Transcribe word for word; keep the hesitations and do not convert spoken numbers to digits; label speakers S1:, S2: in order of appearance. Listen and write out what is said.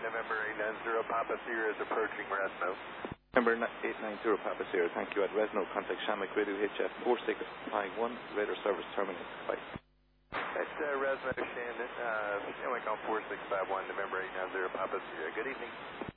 S1: November eight nine zero Papa Sierra is approaching Resno.
S2: November eight nine zero Papa Sierra, thank you. At Resno, contact Shamrock Radio H F four six five one, radar service terminal. Bye.
S1: That's uh, Resno, Shannon, uh, Shamrock on four six five one, November eight nine zero Papa Sierra. Good evening.